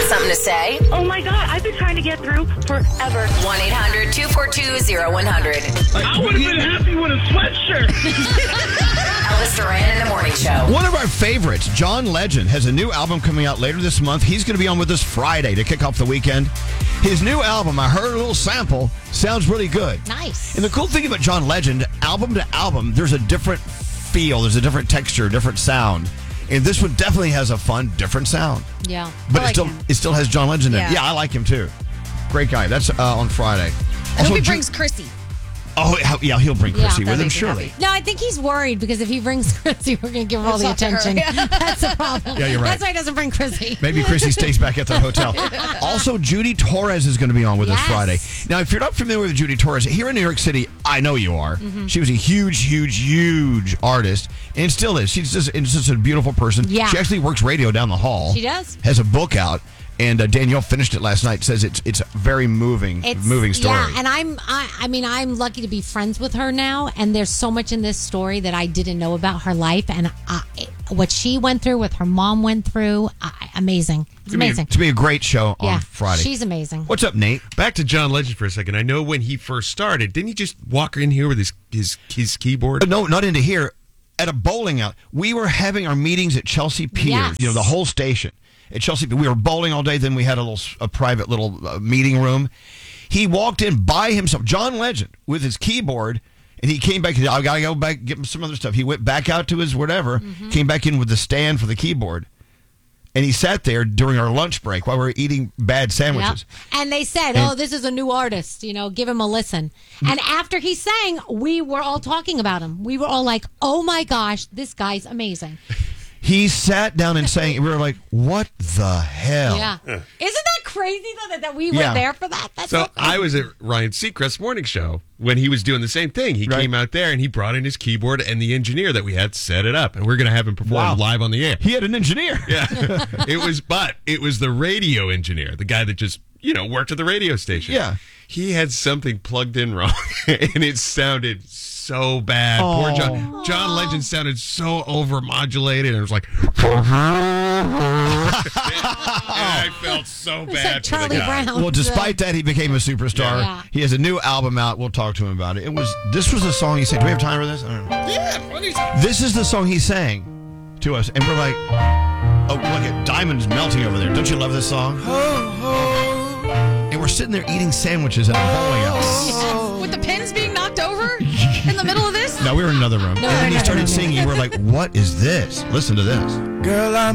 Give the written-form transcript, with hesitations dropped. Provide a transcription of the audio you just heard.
something to say? Oh my God, I've been trying to get through forever. 1-800-242-0100. I would have been happy with a sweatshirt. Elvis Duran in the Morning Show. One of our favorites, John Legend, has a new album coming out later this month. He's going to be on with us Friday to kick off the weekend. His new album, I heard a little sample, sounds really good. Nice. And the cool thing about John Legend, album to album, there's a different feel, there's a different texture, different sound. And this one definitely has a fun, different sound. Yeah. But I like him. it still has John Legend in it. Yeah. Yeah, I like him too. Great guy. That's on Friday. I hope he brings Chrissy. Oh, yeah, he'll bring Chrissy with him, make me surely. happy. No, I think he's worried because if he brings Chrissy, we're going to give her all the attention. That's the problem. Yeah, you're right. That's why he doesn't bring Chrissy. Maybe Chrissy stays back at the hotel. Also, Judy Torres is going to be on with us Friday. Now, if you're not familiar with Judy Torres, here in New York City, I know you are. Mm-hmm. She was a huge artist, and still is. She's just a beautiful person. Yeah. She actually works radio down the hall. She does. Has a book out. And Danielle finished it last night. Says it's a very moving story. Yeah, and I'm lucky to be friends with her now. And there's so much in this story that I didn't know about her life and what she went through, what her mom went through. Amazing. It's amazing. To be a great show on Friday. She's amazing. What's up, Nate? Back to John Legend for a second. I know when he first started, didn't he just walk in here with his keyboard? No, not into here. At a bowling alley. We were having our meetings at Chelsea Pier. Yes. The whole station. At Chelsea, we were bowling all day. Then we had a private little meeting room. He walked in by himself, John Legend, with his keyboard, and he came back. I gotta go back get him some other stuff. He went back out to his whatever, came back in with the stand for the keyboard, and he sat there during our lunch break while we were eating bad sandwiches. Yep. And they said, this is a new artist, give him a listen. And after he sang, we were all talking about him. We were all like, oh my gosh, this guy's amazing. He sat down and sang, and we were like, what the hell? Yeah. Isn't that crazy, though, that we were there for that? That's so I was at Ryan Seacrest's morning show when he was doing the same thing. He came out there, and he brought in his keyboard, and the engineer that we had set it up. And we're going to have him perform live on the air. He had an engineer. Yeah. It was the radio engineer, the guy that just, worked at the radio station. Yeah. He had something plugged in wrong, and it sounded so bad. Poor John. John Legend sounded so overmodulated, and it was like, and I felt so bad like for Charlie the guy. Brown. Well, despite that, he became a superstar. Yeah. He has a new album out. We'll talk to him about it. This was the song he sang. Do we have time for this? I don't know. Yeah. This is the song he sang to us, and we're like, oh, look at Diamond's melting over there. Don't you love this song? And we're sitting there eating sandwiches at a bowling alley. Yes. With the pins being knocked over in the middle of this? No, we were in another room. And then he started singing, and we're like, what is this? Listen to this. Girl, I'm